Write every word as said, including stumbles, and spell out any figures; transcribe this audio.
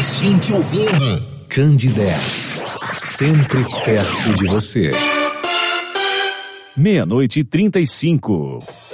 mais gente ouvindo. Candidez, sempre perto de você. Meia-noite e trinta e cinco.